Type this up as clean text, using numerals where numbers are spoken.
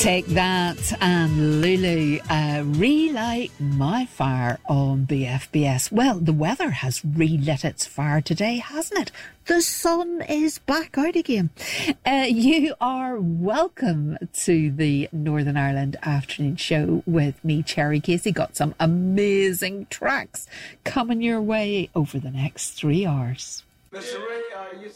Take That and Lulu, relight my fire on BFBS. Well, the weather has relit its fire today, hasn't it? The sun is back out again. You are welcome to the Northern Ireland Afternoon Show with me, Cherry Casey. Got some amazing tracks coming your way over the next 3 hours.